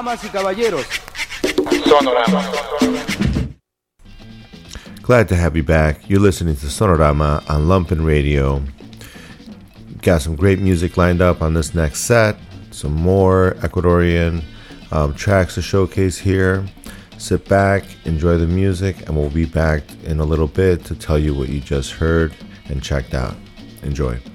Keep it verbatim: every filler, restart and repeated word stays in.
Damas y caballeros. Sonorama. Glad to have you back. You're listening to Sonorama on Lumpen Radio. Got some great music lined up on this next set. Some more Ecuadorian um, tracks to showcase here. Sit back, enjoy the music, and we'll be back in a little bit to tell you what you just heard and checked out. Enjoy.